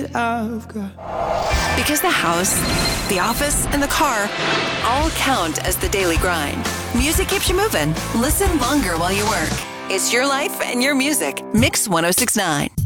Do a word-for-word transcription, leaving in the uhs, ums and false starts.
I've got. Because the house, the office, and the car all count as the daily grind. Music keeps you moving. Listen longer while you work. It's your life and your music. Mix one oh six point nine.